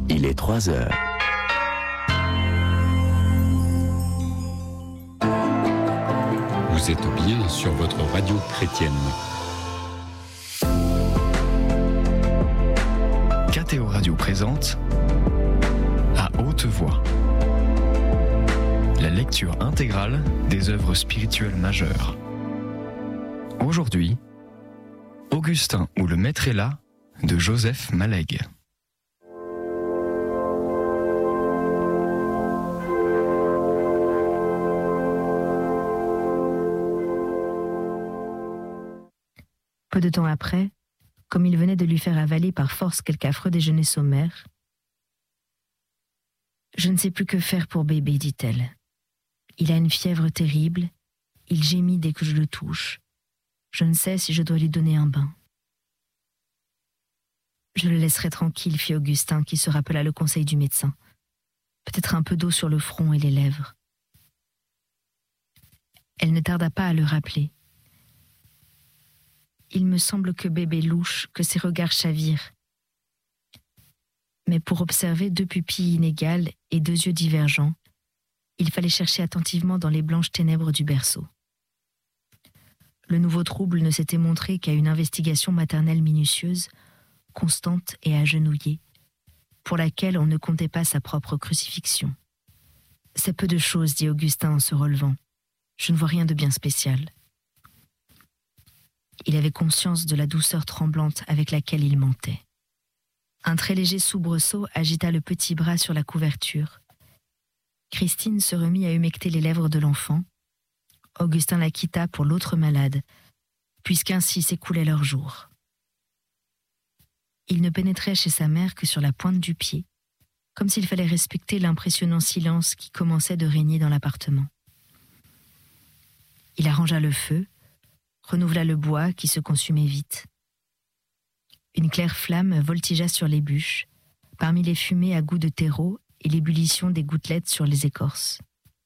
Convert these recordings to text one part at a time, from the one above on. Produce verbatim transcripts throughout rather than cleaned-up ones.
Il est trois heures. Vous êtes bien sur votre radio chrétienne. K T O Radio présente À haute voix la lecture intégrale des œuvres spirituelles majeures. Aujourd'hui, Augustin ou le Maître est là de Joseph Mallègue. Peu de temps après, comme il venait de lui faire avaler par force quelque affreux déjeuner sommaire, « Je ne sais plus que faire pour bébé, dit-elle. Il a une fièvre terrible, il gémit dès que je le touche. Je ne sais si je dois lui donner un bain. » « Je le laisserai tranquille, fit Augustin, qui se rappela le conseil du médecin. Peut-être un peu d'eau sur le front et les lèvres. » Elle ne tarda pas à le rappeler. « Il me semble que bébé louche, que ses regards chavirent. » Mais pour observer deux pupilles inégales et deux yeux divergents, il fallait chercher attentivement dans les blanches ténèbres du berceau. Le nouveau trouble ne s'était montré qu'à une investigation maternelle minutieuse, constante et agenouillée, pour laquelle on ne comptait pas sa propre crucifixion. « C'est peu de choses, dit Augustin en se relevant. Je ne vois rien de bien spécial. » Il avait conscience de la douceur tremblante avec laquelle il mentait. Un très léger soubresaut agita le petit bras sur la couverture. Christine se remit à humecter les lèvres de l'enfant. Augustin la quitta pour l'autre malade, puisqu'ainsi s'écoulait leur jour. Il ne pénétrait chez sa mère que sur la pointe du pied, comme s'il fallait respecter l'impressionnant silence qui commençait de régner dans l'appartement. Il arrangea le feu, renouvela le bois qui se consumait vite. Une claire flamme voltigea sur les bûches, parmi les fumées à goût de terreau et l'ébullition des gouttelettes sur les écorces.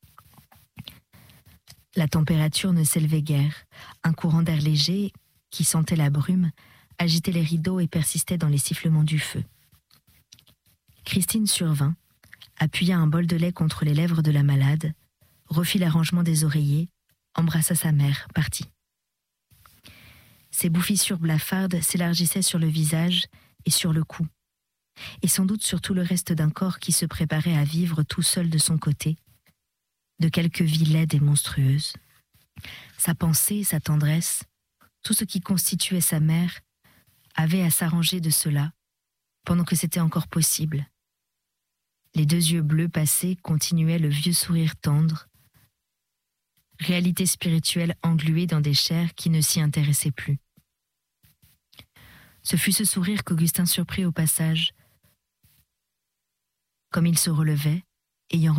La température ne s'élevait guère. Un courant d'air léger, qui sentait la brume, agitait les rideaux et persistait dans les sifflements du feu. Christine survint, appuya un bol de lait contre les lèvres de la malade, refit l'arrangement des oreillers, embrassa sa mère, partit. Ses bouffissures blafardes s'élargissaient sur le visage et sur le cou, et sans doute sur tout le reste d'un corps qui se préparait à vivre tout seul de son côté, de quelque vie laide et monstrueuse. Sa pensée, sa tendresse, tout ce qui constituait sa mère, avait à s'arranger de cela, pendant que c'était encore possible. Les deux yeux bleus passés continuaient le vieux sourire tendre, réalité spirituelle engluée dans des chairs qui ne s'y intéressaient plus. Ce fut ce sourire qu'Augustin surprit au passage, comme il se relevait, ayant